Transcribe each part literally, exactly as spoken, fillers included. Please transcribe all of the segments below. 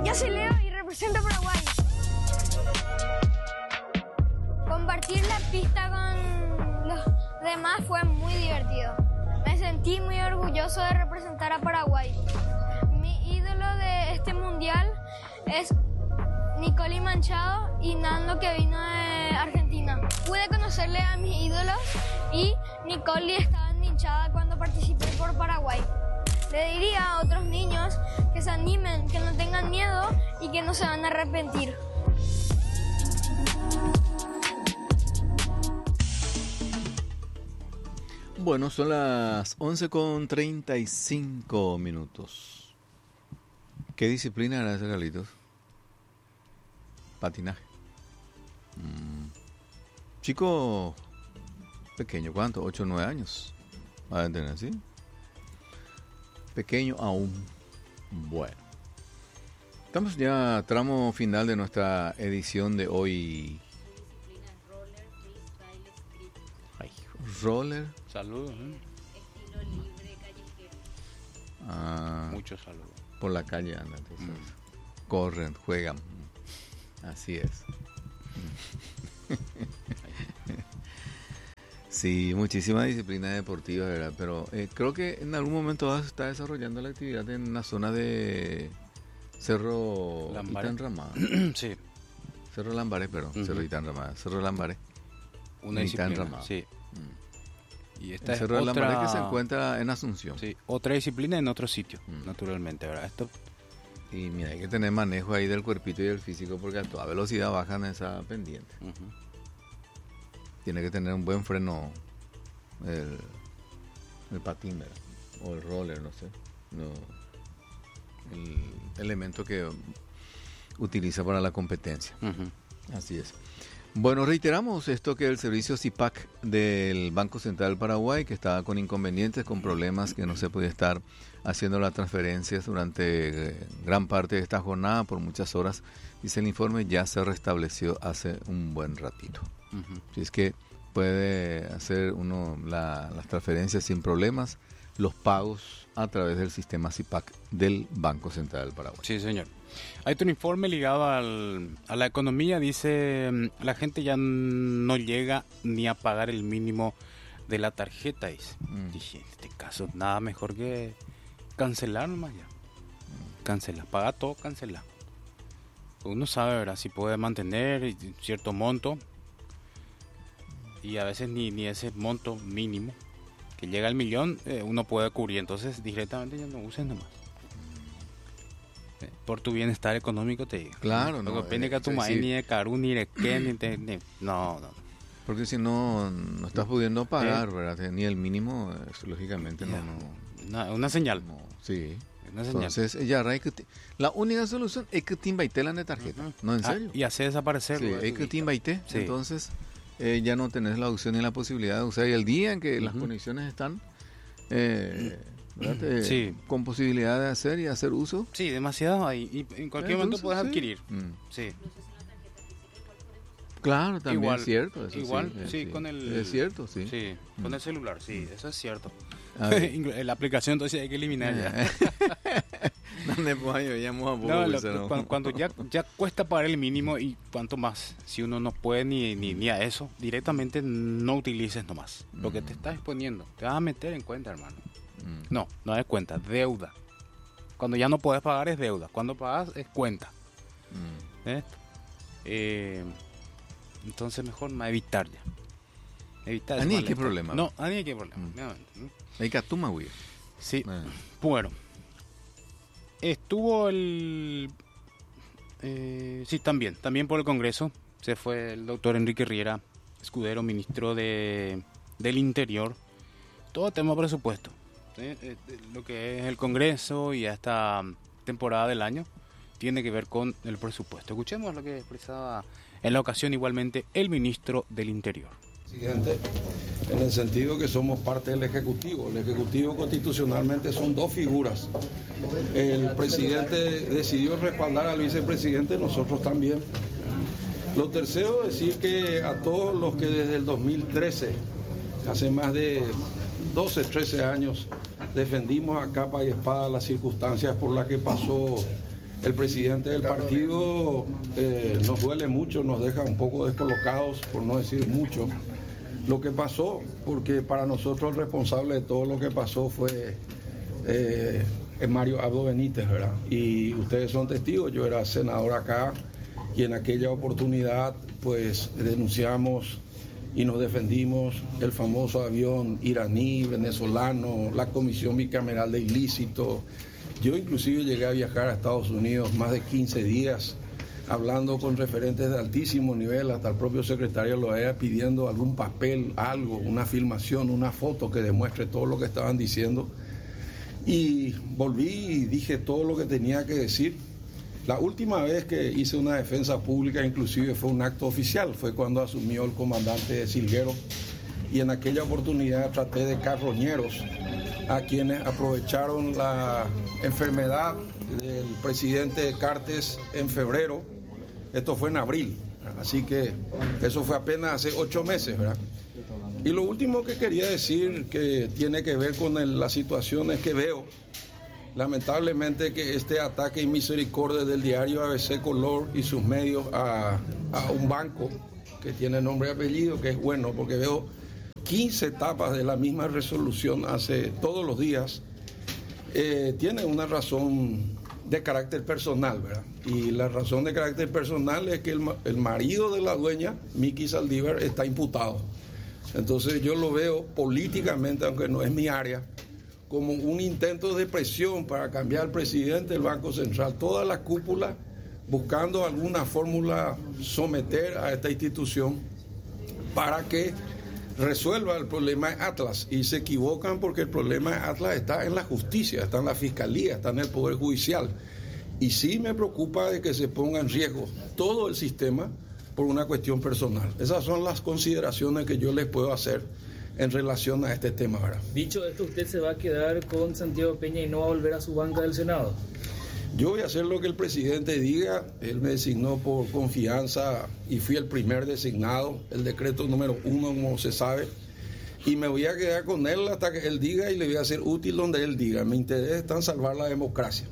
Yo soy Leo y represento a Paraguay. Compartir la pista con los demás fue muy divertido. Me sentí muy orgulloso de representar a Paraguay. Mi ídolo de este mundial es Nicoli Manchado y Nando, que vino de Argentina. Pude conocerle a mis ídolos y Nicoli estaba hinchada cuando participé por Paraguay. Le diría a otros niños que se animen, que no tengan miedo y que no se van a arrepentir. Bueno, son las once con treinta y cinco minutos. ¿Qué disciplina era esa, Carlitos? Patinaje. Mm. Chico pequeño, ¿cuánto? ocho o nueve años. ¿Va a tener así? Pequeño aún. Bueno. Estamos ya a tramo final de nuestra edición de hoy. Roller, freestyle, street. Ay, roller. Saludos. ¿eh? Estilo libre, callejero. Ah, Muchos saludos. por la calle andan, entonces. Mm. Corren, juegan. Así es. Sí, muchísima disciplina deportiva, ¿verdad? Pero eh, creo que en algún momento vas a estar desarrollando la actividad en la zona de Cerro Lambaré. Itanramada. Sí. Cerro Lambaré, perdón. Uh-huh. Cerro Itanramada. Cerro Lambaré. Una Itanramada. disciplina. Sí. Mm. Y esta El es Cerro de otra... Lambaré que se encuentra en Asunción. Sí, otra disciplina en otro sitio, Mm. naturalmente, ¿verdad? Esto Y mira, hay que tener manejo ahí del cuerpito y del físico porque a toda velocidad bajan esa pendiente. uh-huh. Tiene que tener un buen freno el, el patín, ¿verdad? O el roller, no sé. No, el elemento que utiliza para la competencia. Uh-huh. Así es. Bueno, reiteramos esto que el servicio C I P A C del Banco Central del Paraguay, que estaba con inconvenientes, con problemas, que no se podía estar haciendo las transferencias durante eh, gran parte de esta jornada, por muchas horas, dice el informe, ya se restableció hace un buen ratito. Uh-huh. Si es que puede hacer uno la, las transferencias sin problemas, los pagos a través del sistema C I P A C del Banco Central del Paraguay. Sí, señor. Hay un informe ligado al, a la economía, dice, la gente ya no llega ni a pagar el mínimo de la tarjeta, dice. Mm. Dije, en este caso, nada mejor que cancelar nomás ya. Mm. Cancela, paga todo, cancela. Uno sabe, ¿verdad? Si puede mantener cierto monto y a veces ni, ni ese monto mínimo que llega al millón, eh, uno puede cubrir, entonces directamente ya no uses nomás. Por tu bienestar económico te digo. Claro, no. No depende eh, que tu sí, maíz sí. ni de Caru ni de qué ni de, ni- no, no. Porque si no, no estás pudiendo pagar, ¿verdad? Ni el mínimo, eso, lógicamente, Ya. no, no, Una, una señal. no. Sí. Una señal. Entonces, ya, hay que te- la única solución es que te invaitelan de tarjeta. Ujú. No, en Ah, serio. y hace desaparecerlo. Sí, de es tu que te vista. invaité. Sí. Entonces, eh, ya no tenés la opción ni la posibilidad de usar. Y el día en que las Ujú. conexiones están eh, ¿verdad? Eh, Sí. con posibilidad de hacer y hacer uso. Sí, demasiado ahí. Y en cualquier momento Entonces, puedes sí. adquirir. Mm. Sí. Claro, también Igual, es cierto. Eso igual, eh, sí, con el- Es cierto, sí. Sí, con Mm. el celular, sí, eso es cierto. A ver. La aplicación entonces hay que eliminar ya. ¿Dónde puedo? Llamo a No, lo- Bobby, cuando, cuando ya, ya cuesta pagar el mínimo y cuanto más, si uno no puede ni, ni, ni a eso, directamente no utilices nomás. Lo que te estás exponiendo, te vas a meter en cuenta, hermano. Mm. No, no es cuenta, deuda. Cuando ya no puedes pagar es deuda, cuando pagas es cuenta. Mm. ¿Eh? Eh, entonces mejor más evitar ya. Evitar ese ¿A ni malestar. qué problema? No, a ni qué problema. Mm. No, no. Hay que atuma, güey. Sí, Eh. bueno. Estuvo el... eh, sí, también, también por el Congreso. Se fue el doctor Enrique Riera Escudero, ministro de, del Interior. Todo tema presupuesto. ¿Sí? Eh, eh, Lo que es el Congreso y esta temporada del año tiene que ver con el presupuesto. Escuchemos lo que expresaba en la ocasión igualmente el ministro del Interior. Siguiente, en el sentido que somos parte del Ejecutivo. El Ejecutivo constitucionalmente son dos figuras. El presidente decidió respaldar al vicepresidente, nosotros también. Lo tercero, decir que a todos los que desde el dos mil trece, hace más de doce, trece años, defendimos a capa y espada las circunstancias por las que pasó el presidente del partido eh, nos duele mucho, nos deja un poco descolocados, por no decir mucho, lo que pasó, porque para nosotros el responsable de todo lo que pasó fue eh, Mario Abdo Benítez, ¿verdad? Y ustedes son testigos, yo era senador acá y en aquella oportunidad pues denunciamos y nos defendimos el famoso avión iraní, venezolano, la Comisión Bicameral de Ilícito. Yo inclusive llegué a viajar a Estados Unidos más de quince días hablando con referentes de altísimo nivel, hasta el propio secretario de la O E A pidiendo algún papel, algo, una filmación, una foto que demuestre todo lo que estaban diciendo. Y volví y dije todo lo que tenía que decir. La última vez que hice una defensa pública inclusive fue un acto oficial, fue cuando asumió el comandante Silguero, y en aquella oportunidad traté de carroñeros a quienes aprovecharon la enfermedad del presidente Cartes en febrero. Esto fue en abril, así que eso fue apenas hace ocho meses, ¿verdad? Y lo último que quería decir, que tiene que ver con el, las situaciones que veo, lamentablemente, que este ataque y misericordia del diario A B C Color y sus medios a, a un banco que tiene nombre y apellido, que es bueno, porque veo quince etapas de la misma resolución hace todos los días, eh, tiene una razón de carácter personal, ¿verdad? Y la razón de carácter personal es que el, el marido de la dueña, Miki Saldívar, está imputado. Entonces yo lo veo políticamente, aunque no es mi área, como un intento de presión para cambiar al presidente del Banco Central, toda la cúpula buscando alguna fórmula someter a esta institución para que resuelva el problema de Atlas. Y se equivocan porque el problema de Atlas está en la justicia, está en la fiscalía, está en el Poder Judicial. Y sí me preocupa de que se ponga en riesgo todo el sistema por una cuestión personal. Esas son las consideraciones que yo les puedo hacer en relación a este tema, ¿verdad? Dicho esto, ¿usted se va a quedar con Santiago Peña y no va a volver a su banca del Senado? Yo voy a hacer lo que el presidente diga. Él me designó por confianza y fui el primer designado, el decreto número uno, como se sabe, y me voy a quedar con él hasta que él diga y le voy a ser útil donde él diga. Mi interés está en salvar la democracia.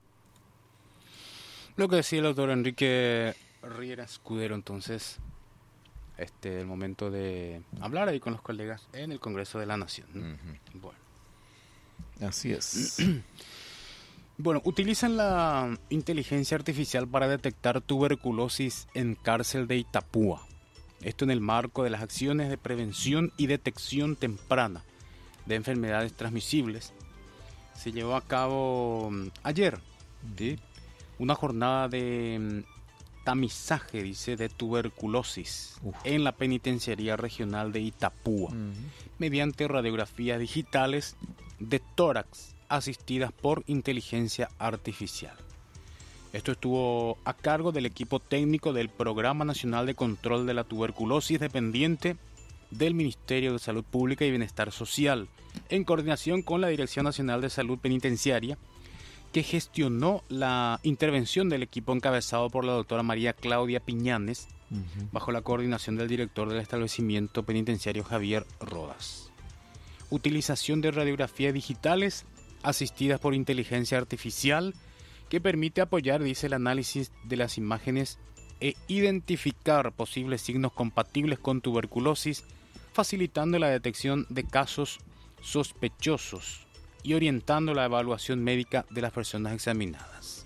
Lo que decía el doctor Enrique Riera Escudero, entonces, este, el momento de hablar ahí con los colegas en el Congreso de la Nación. Uh-huh. Bueno. Así es. Bueno, utilizan la inteligencia artificial para detectar tuberculosis en cárcel de Itapúa. Esto en el marco de las acciones de prevención y detección temprana de enfermedades transmisibles. Se llevó a cabo ayer, ¿sí?, una jornada de tamizaje, dice, de tuberculosis Uf. en la penitenciaría regional de Itapúa, uh-huh. mediante radiografías digitales de tórax asistidas por inteligencia artificial. Esto estuvo a cargo del equipo técnico del Programa Nacional de Control de la Tuberculosis, dependiente del Ministerio de Salud Pública y Bienestar Social, en coordinación con la Dirección Nacional de Salud Penitenciaria, que gestionó la intervención del equipo encabezado por la doctora María Claudia Piñanes, uh-huh. bajo la coordinación del director del establecimiento penitenciario Javier Rodas. Utilización de radiografías digitales asistidas por inteligencia artificial que permite apoyar, dice, el análisis de las imágenes e identificar posibles signos compatibles con tuberculosis, facilitando la detección de casos sospechosos y orientando la evaluación médica de las personas examinadas.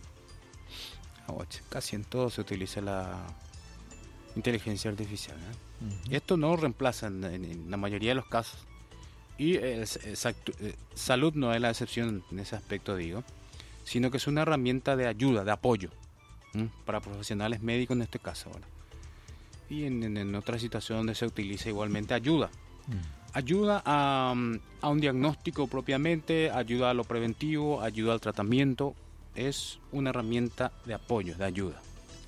Casi en todo se utiliza la inteligencia artificial, ¿eh? Uh-huh. Esto no reemplaza en, en la mayoría de los casos, y el, exacto, eh, salud no es la excepción en ese aspecto, digo, sino que es una herramienta de ayuda, de apoyo, ¿eh?, para profesionales médicos en este caso, ¿verdad? Y en, en, en otra situación donde se utiliza igualmente ayuda. Uh-huh. Ayuda a, a un diagnóstico propiamente, ayuda a lo preventivo, ayuda al tratamiento. Es una herramienta de apoyo, de ayuda.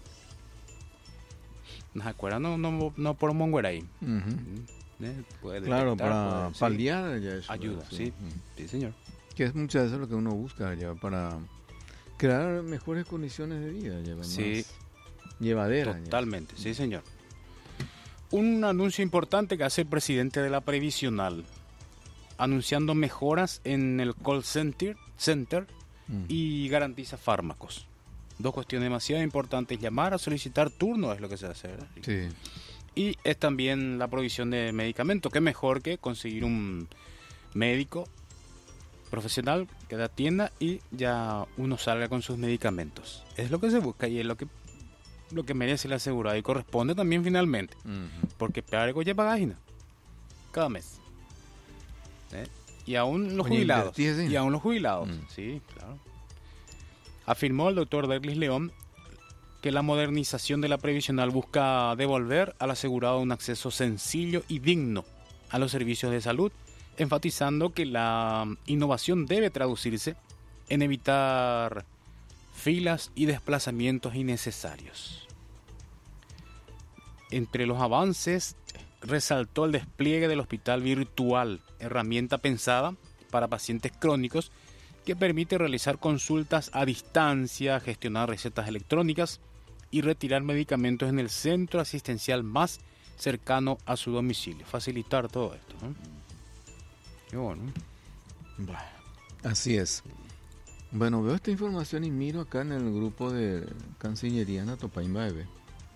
¿Nos acuerdan? No, no, no por Monguera ahí. Uh-huh. ¿Eh? Puede claro, detectar, para puede, paliar ya eso. Ayuda, sí. Sí. Uh-huh. Sí, señor. Que es muchas veces lo que uno busca ya para crear mejores condiciones de vida. Ya, sí. Llevadera. Totalmente, ya. Sí, señor. Un anuncio importante que hace el presidente de la Previsional, anunciando mejoras en el call center, center mm. y garantiza fármacos. Dos cuestiones demasiado importantes: llamar a solicitar turno es lo que se hace, ¿verdad? Sí. Y es también la provisión de medicamentos, que mejor que conseguir un médico profesional que te atienda y ya uno salga con sus medicamentos. Es lo que se busca y es lo que lo que merece el asegurado y corresponde también finalmente, Ujú. porque peor algo lleva página cada mes. ¿Eh? Y aún los Oye, jubilados. invertí, sí. Y aún los jubilados. Mm. Sí, claro. Afirmó el doctor Derlis León que la modernización de la previsional busca devolver al asegurado un acceso sencillo y digno a los servicios de salud, enfatizando que la innovación debe traducirse en evitar filas y desplazamientos innecesarios. Entre los avances, resaltó el despliegue del hospital virtual, herramienta pensada para pacientes crónicos que permite realizar consultas a distancia, gestionar recetas electrónicas y retirar medicamentos en el centro asistencial más cercano a su domicilio. Facilitar todo esto, ¿no? Qué bueno. Así es. Bueno, veo esta información y miro acá en el grupo de Cancillería Natopaimba Bebé,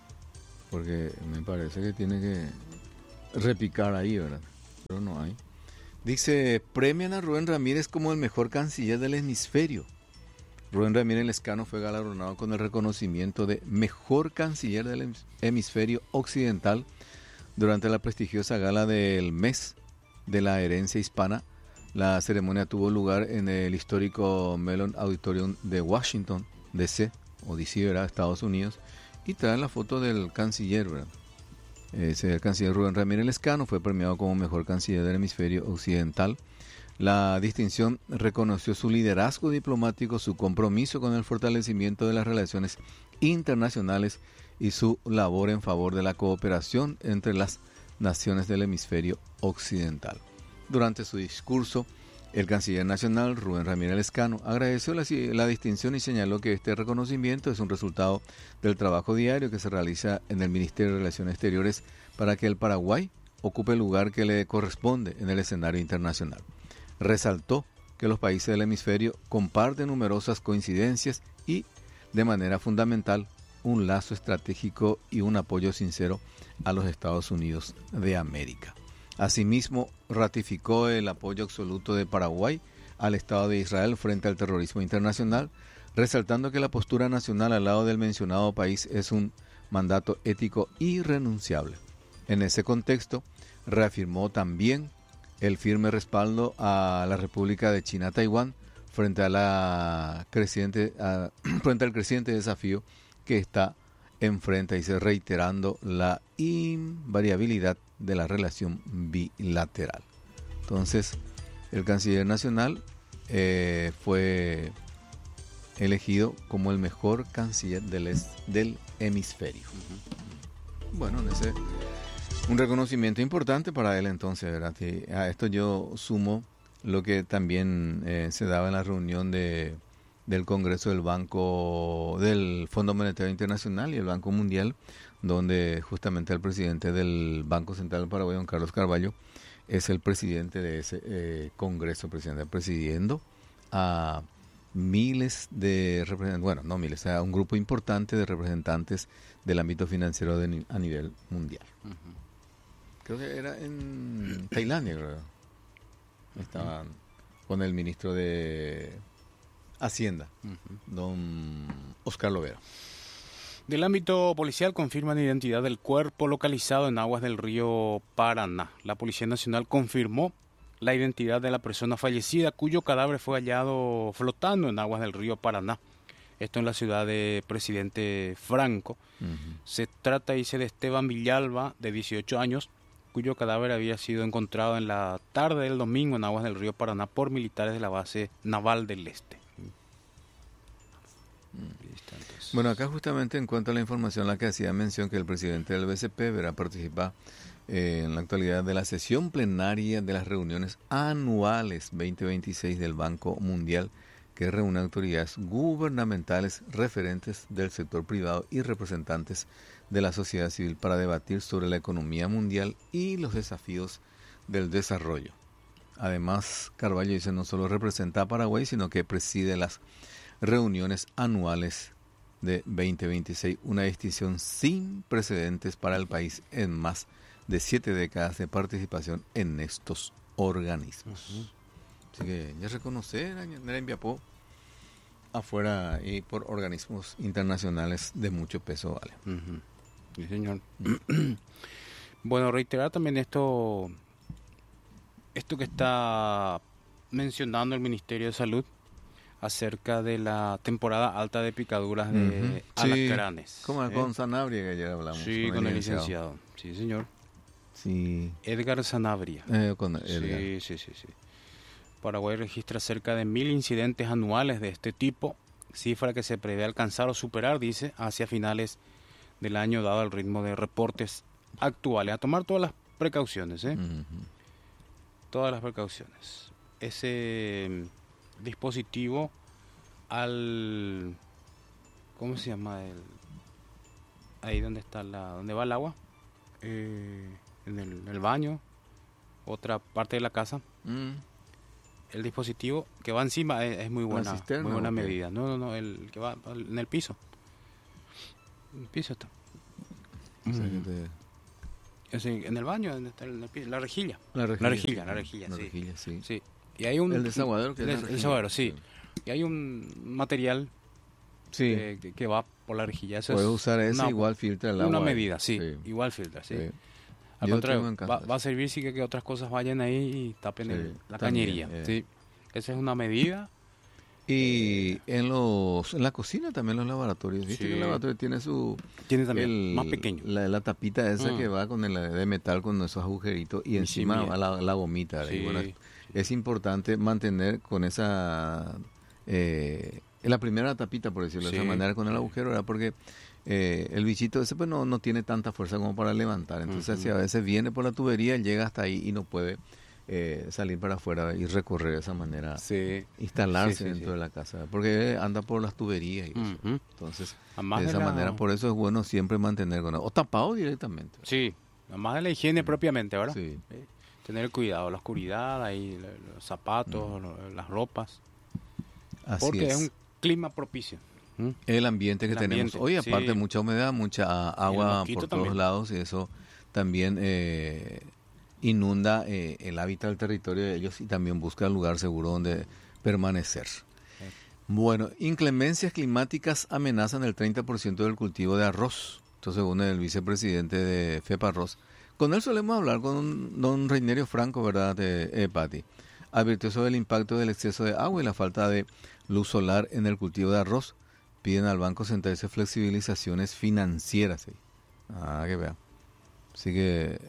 porque me parece que tiene que repicar ahí, ¿verdad? Pero no hay. Dice, premian a Rubén Ramírez como el mejor canciller del hemisferio. Rubén Ramírez Lescano fue galardonado con el reconocimiento de mejor canciller del hemisferio occidental durante la prestigiosa gala del mes de la herencia hispana. La ceremonia tuvo lugar en el histórico Mellon Auditorium de Washington, D C, o D C, ¿verdad? Estados Unidos, y traen la foto del canciller, ¿verdad? Ese, el canciller Rubén Ramírez Lescano fue premiado como mejor canciller del hemisferio occidental. La distinción reconoció su liderazgo diplomático, su compromiso con el fortalecimiento de las relaciones internacionales y su labor en favor de la cooperación entre las naciones del hemisferio occidental. Durante su discurso, el canciller nacional, Rubén Ramírez Lescano, agradeció la, la distinción y señaló que este reconocimiento es un resultado del trabajo diario que se realiza en el Ministerio de Relaciones Exteriores para que el Paraguay ocupe el lugar que le corresponde en el escenario internacional. Resaltó que los países del hemisferio comparten numerosas coincidencias y, de manera fundamental, un lazo estratégico y un apoyo sincero a los Estados Unidos de América. Asimismo, ratificó el apoyo absoluto de Paraguay al Estado de Israel frente al terrorismo internacional, resaltando que la postura nacional al lado del mencionado país es un mandato ético irrenunciable. En ese contexto, reafirmó también el firme respaldo a la República de China-Taiwán frente a la creciente, a, frente al creciente desafío que está enfrenta, y se reiterando la invariabilidad de la relación bilateral. Entonces, el canciller nacional eh, fue elegido como el mejor canciller del, est, del hemisferio. Uh-huh. Bueno, ese un reconocimiento importante para él entonces, ¿verdad? Y a esto yo sumo lo que también eh, se daba en la reunión de del Congreso del Banco, del Fondo Monetario Internacional y el Banco Mundial, donde justamente el presidente del Banco Central del Paraguay, don Carlos Carvalho, es el presidente de ese eh, Congreso, presidente, presidiendo a miles de representantes, bueno, no miles, a un grupo importante de representantes del ámbito financiero de, a nivel mundial. Uh-huh. Creo que era en Tailandia, creo. Estaban con el ministro de Hacienda, uh-huh, don Oscar Lovera. Del ámbito policial confirman identidad del cuerpo localizado en aguas del río Paraná. La Policía Nacional confirmó la identidad de la persona fallecida cuyo cadáver fue hallado flotando en aguas del río Paraná. Esto en la ciudad de Presidente Franco. Uh-huh. Se trata, dice, de Esteban Villalba, de dieciocho años, cuyo cadáver había sido encontrado en la tarde del domingo en aguas del río Paraná por militares de la base naval del Este. Bueno, acá justamente encuentro la información en la que hacía mención que el presidente del B C P verá participar eh, en la actualidad de la sesión plenaria de las reuniones anuales veinte veintiséis del Banco Mundial, que reúne autoridades gubernamentales, referentes del sector privado y representantes de la sociedad civil para debatir sobre la economía mundial y los desafíos del desarrollo. Además, Carvalho dice no solo representa a Paraguay, sino que preside las reuniones anuales de veinte veintiséis, una distinción sin precedentes para el país en más de siete décadas de participación en estos organismos. Uh-huh. Así que ya reconocer en el Biapó afuera y por organismos internacionales de mucho peso, vale. Uh-huh. Sí, señor. Bueno, reiterar también esto, esto que está mencionando el Ministerio de Salud acerca de la temporada alta de picaduras de uh-huh. alacranes. Sí, como ¿eh? Con Sanabria que ayer hablamos. Sí, con, con el licenciado. licenciado. Sí, señor. Sí. Edgar Sanabria. Eh, con Edgar. Sí, sí, sí, sí. Paraguay registra cerca de mil incidentes anuales de este tipo, cifra que se prevé alcanzar o superar, dice, hacia finales del año, dado el ritmo de reportes actuales. A tomar todas las precauciones, ¿eh? Uh-huh. Todas las precauciones. Ese dispositivo al... ¿Cómo se llama? El, ahí donde está la... ¿Dónde va el agua? Eh, en el, el baño, otra parte de la casa. Mm. El dispositivo que va encima es, es muy buena, cisterna, muy buena medida. No, no, no, el que va en el piso. En el piso está. O sea, mm. te... es en, en el baño, en el, en el, la rejilla. La rejilla, la rejilla, la rejilla, la sí. rejilla, sí. sí. Y hay un el desaguadero que el, es el desaguadero, sí. sí. Y hay un material sí. que, que va por la rejilla. Eso puedes es usar ese, una, igual filtra el agua. Una medida, sí, sí. Igual filtra, sí. sí. Al Yo contrario, va, va a servir sí que, que otras cosas vayan ahí y tapen sí, el, la también, cañería. Eh. Sí. Esa es una medida. Y eh, en los en la cocina también los laboratorios. ¿Viste sí. que el laboratorio tiene su... Tiene también, el, más pequeño. La, la tapita esa mm. que va con el de metal con esos agujeritos y, y encima sí, va la, la gomita. Sí. Y bueno, es, es importante mantener con esa... Eh, en la primera tapita, por decirlo sí. de esa manera, con el agujero, ¿verdad? Porque... Eh, el bichito ese pues no, no tiene tanta fuerza como para levantar, entonces uh-huh. si a veces viene por la tubería, llega hasta ahí y no puede eh, salir para afuera y recorrer de esa manera, sí. instalarse sí, sí, dentro sí. de la casa, porque anda por las tuberías y uh-huh. eso. Entonces además de esa de la... manera, por eso es bueno siempre mantener con o tapado directamente. Sí, además de la higiene uh-huh. propiamente, ¿verdad? Sí. sí. Tener cuidado, la oscuridad, ahí los zapatos, uh-huh. las ropas, Así porque es. es un clima propicio. El ambiente que el tenemos ambiente, hoy, aparte sí. mucha humedad, mucha agua por todos también. lados, y eso también eh, inunda eh, el hábitat del territorio de ellos y también busca el lugar seguro donde permanecer. Sí. Bueno, inclemencias climáticas amenazan el treinta por ciento del cultivo de arroz. Esto según el vicepresidente de FEPARROZ. Con él solemos hablar con don Reinerio Franco, ¿verdad, de, eh, Pati? Advirtió sobre el impacto del exceso de agua y la falta de luz solar en el cultivo de arroz. Piden al Banco Central flexibilizaciones financieras. ¿sí? Ah, que vea. Así que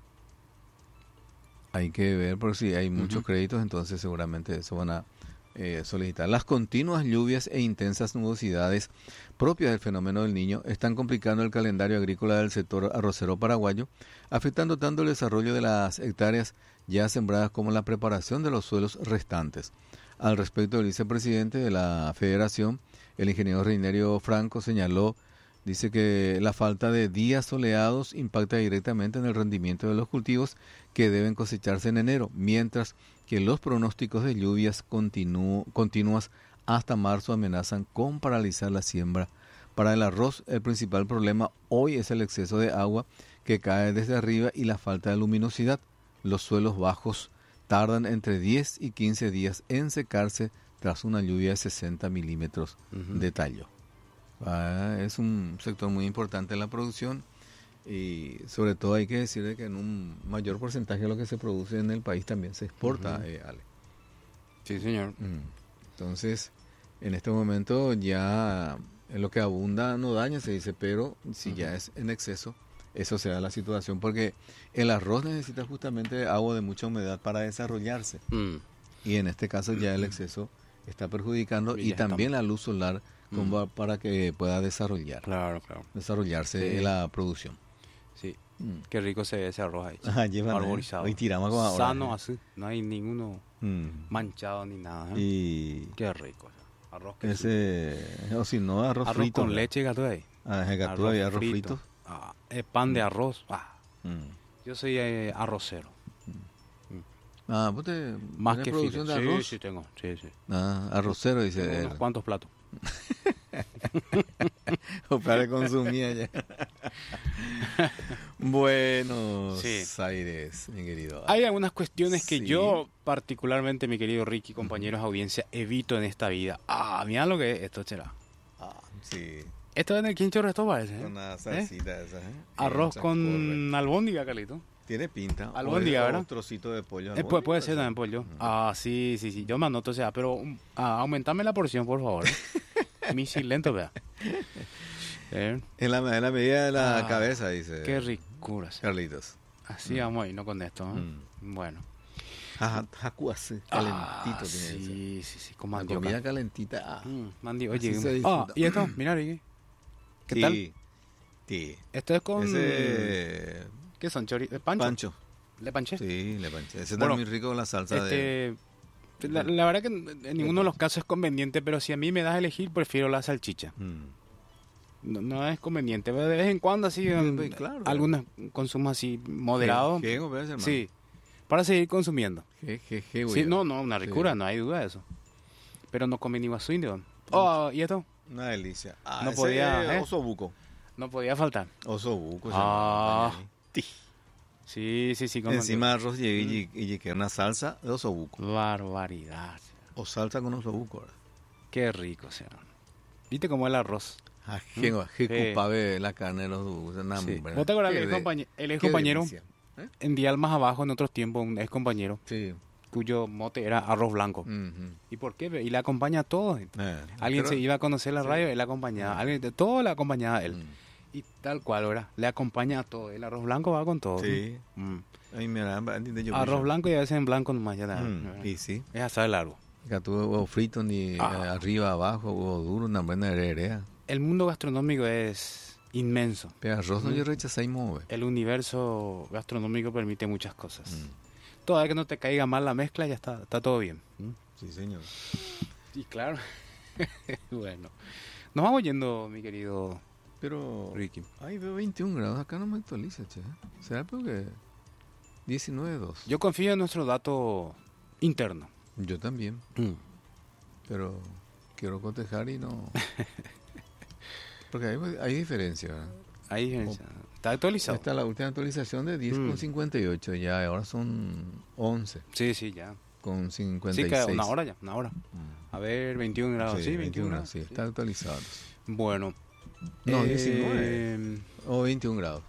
hay que ver, por si hay muchos uh-huh. créditos, entonces seguramente eso van a eh, solicitar. Las continuas lluvias e intensas nubosidades propias del fenómeno del Niño están complicando el calendario agrícola del sector arrocero paraguayo, afectando tanto el desarrollo de las hectáreas ya sembradas como la preparación de los suelos restantes. Al respecto, el vicepresidente de la Federación, el ingeniero Reinerio Franco, señaló, dice que la falta de días soleados impacta directamente en el rendimiento de los cultivos que deben cosecharse en enero, mientras que los pronósticos de lluvias continu- continuas hasta marzo amenazan con paralizar la siembra. Para el arroz, el principal problema hoy es el exceso de agua que cae desde arriba y la falta de luminosidad. Los suelos bajos tardan entre diez y quince días en secarse tras una lluvia de sesenta milímetros uh-huh. de tallo. Ah, es un sector muy importante en la producción y sobre todo hay que decir que en un mayor porcentaje de lo que se produce en el país también se exporta, uh-huh. eh, Ale. Sí, señor. Mm. Entonces, en este momento ya en lo que abunda no daña, se dice, pero si uh-huh. ya es en exceso, eso será la situación, porque el arroz necesita justamente agua de mucha humedad para desarrollarse. Mm. Y en este caso ya el exceso está perjudicando y, y también está... la luz solar como mm. para que pueda desarrollar. Claro, claro. Desarrollarse sí. la producción. Sí. Mm. Qué rico se ve ese arroz ahí. Ajá, llevan, arborizado. Hoy tiramos como ahora. Sano así. No hay ninguno mm. manchado ni nada. ¿eh? Y qué rico. Arroz que ese, o si no, arroz, arroz frito. con leche, gato ahí. Ah, gato y arroz frito. frito. Ah, el pan de arroz. Ah. Mm. Yo soy eh, arrocero. Mm. Ah, ¿vos te más que producción filo. de arroz? Sí, sí tengo. Sí, sí. Ah, arrocero, dice. Tengo unos cuantos platos. Para consumir ya. Buenos Sí. Aires, mi querido. Hay algunas cuestiones que Sí. yo, particularmente, mi querido Ricky, compañeros de audiencia, evito en esta vida. Ah, mira lo que es esto, chera. Ah, sí. Esto es en el quincho resto parece, ¿eh? Con una ¿Eh? salsita esa, ¿eh? Arroz Esa, con correcto. albóndiga, Carlito. Tiene pinta. Albóndiga, O- o ¿verdad? Un trocito de pollo. Eh, puede, albóndiga, puede ser sí. también pollo. Ah, sí, sí, sí. Yo me anoto, o sea, pero um, ah, aumentame la porción, por favor. Misi lento, vea. Eh, En la, en la medida de la Ah, cabeza, dice qué ricuras. Carlitos. Así vamos ahí, no con esto. ¿eh? Mm. Bueno. Ajá, jacuase, calentito Ah, tiene que ser. sí, sí, sí, con La mandioca. comida calentita. Ah, Mm, mandi, Así oye, se ah, disfruta. y esto, mira, Ricky. ¿Qué sí, tal? Sí. Esto es con... Ese ¿Qué son? Chori... eh, ¿Pancho? pancho. ¿Le panché? Sí, le panché. Ese Bueno, está muy rico con la salsa de... Este, la, la verdad que en en ninguno de los casos es conveniente, pero si a mí me das a elegir, prefiero la salchicha. Mm. No, no es conveniente, pero de vez en cuando así, um, pues, claro. algunos consumos así moderados. ¿Qué, qué, qué, hermano? Sí, para seguir consumiendo. ¿Qué, qué, qué, Sí, güey? no, no, una ricura, Sí. no hay duda de eso. Pero no comí ni guasuindio. Oh, ¿y esto? Una delicia. Ah, No ese podía, ¿eh? Osobuco. No podía faltar. Osobuco. Ah. se llama. Ti. Sí, sí, sí. con- Encima de arroz llegué y, y que una salsa de osobuco. Barbaridad. O salsa con osobuco. ¿verdad? Qué rico, o sea. ¿Viste cómo el arroz? Ah, qué, qué Sí. culpable la carne de los osobucos. Nah, Sí. hombre, ¿Vos te acuerdas qué que el, de- compañe- el ex qué compañero delicia. ¿Eh? en Dial más abajo, en otros tiempos, un ex compañero, Sí. cuyo mote era arroz blanco? Ujú. ¿Y por qué? Y le acompaña a todos. Eh, Alguien pero- se iba a conocer la radio, él acompañaba. Alguien de todo le acompañaba a él. Mm. Y tal cual, ¿verdad? Le acompaña a todo. El arroz blanco va con todo. Sí. Mm. Ay, mira, antes de yo- Arroz blanco y a veces en blanco nomás. Ya, Mm, y sí. es asar largo. Acá tuve huevo frito, ni Ah. eh, arriba, abajo, huevo duro, una buena heredera. El mundo gastronómico es inmenso. Pero arroz no Mm. yo rechazé mueve. El universo gastronómico permite muchas cosas. Mm. Todavía que no te caiga mal la mezcla, ya está, está todo bien. ¿Mm? Sí, señor. Y claro. Bueno. Nos vamos yendo, mi querido Pero, Ricky. ay, veo veintiún grados, acá no me actualiza, che. ¿Será porque diecinueve dos? Yo confío en nuestro dato interno. Yo también, Mm. pero quiero cotejar y no... Porque hay, hay diferencia, ¿verdad? Hay diferencia. Está actualizado. Esta es la última actualización de diez con Mm. cincuenta y ocho, ya ahora son once Sí, sí, ya. con cincuenta Sí, y que seis. una hora ya, una hora. Mm. A ver, veintiún grados. Sí, Sí, veintiún veintiuno, grados. sí, está actualizado. Bueno. No, eh, diecinueve. O veintiún grados.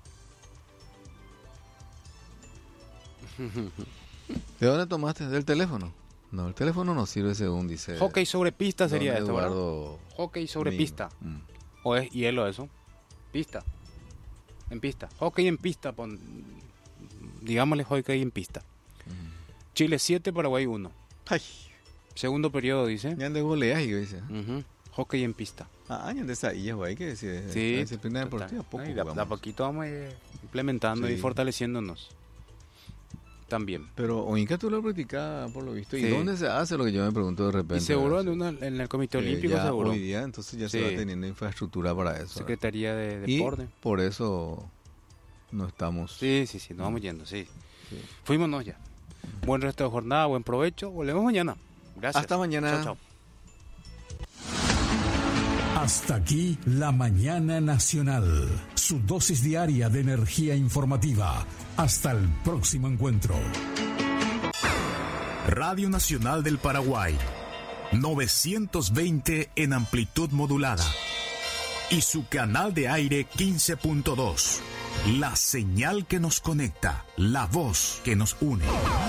¿De dónde tomaste? ¿Del teléfono? No, el teléfono no sirve según dice... Hockey sobre pista sería don esto, ¿verdad? Eduardo Hockey sobre Min. pista. Mm. ¿O es hielo eso? Pista. En pista. Hockey en pista. Pon... Digámosle hockey en pista. Chile siete, Paraguay uno. Ay, Segundo periodo, dice. ya de goleaje, yo dice. Ujú. Hockey en pista. Ah, años de esa isla, güey, que decir. Sí. La disciplina deportiva, total. poco Ay, de, a- de a jugamos. poquito vamos a ir implementando y Sí. fortaleciéndonos. También. Pero Oinca tú lo practicabas, por lo visto. ¿Y Sí. dónde se hace lo que yo me pregunto de repente? Y seguro en, ¿verdad? una, en el Comité Que Olímpico, ya seguro. hoy día, entonces ya se Sí. va teniendo infraestructura para eso. ¿verdad? Secretaría de Y Deporte. por eso no estamos... Sí, sí, sí, nos vamos yendo, sí. Sí. Fuímonos ya. Buen resto de jornada, buen provecho. Volvemos mañana. Gracias. Hasta mañana. Chao, chao. Hasta aquí la mañana nacional, su dosis diaria de energía informativa. Hasta el próximo encuentro. Radio Nacional del Paraguay, novecientos veinte en amplitud modulada. Y su canal de aire quince punto dos. La señal que nos conecta, la voz que nos une.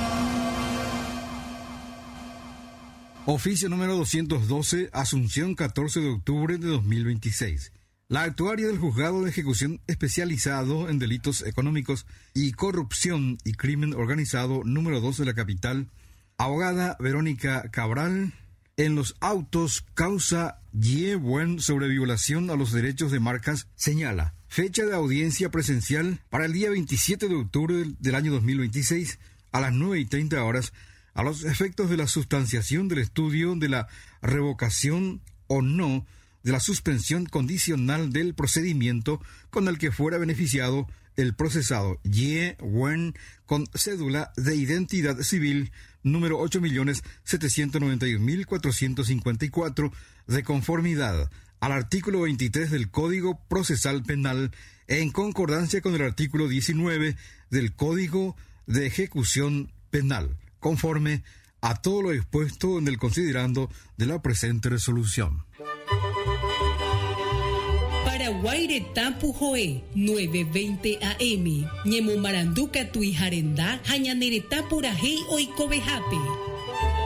Oficio número doscientos doce, Asunción, catorce de octubre de dos mil veintiséis. La actuaria del Juzgado de Ejecución Especializado en Delitos Económicos y Corrupción y Crimen Organizado número dos de la capital, abogada Verónica Cabral, en los autos causa Ye-Wen sobre violación a los derechos de marcas, señala fecha de audiencia presencial para el día veintisiete de octubre del, del año dos mil veintiséis a las nueve y treinta horas a los efectos de la sustanciación del estudio de la revocación o no de la suspensión condicional del procedimiento con el que fuera beneficiado el procesado Ye Wen con cédula de identidad civil número ocho millones setecientos noventa y un mil cuatrocientos cincuenta y cuatro de conformidad al artículo veintitrés del Código Procesal Penal en concordancia con el artículo diecinueve del Código de Ejecución Penal, conforme a todo lo expuesto en el considerando de la presente resolución. Paraguay Tapu Joe, nueve veinte A M. Ñemo Maranduca Tuijarendá, Jañanereta Purajei Oikobejape.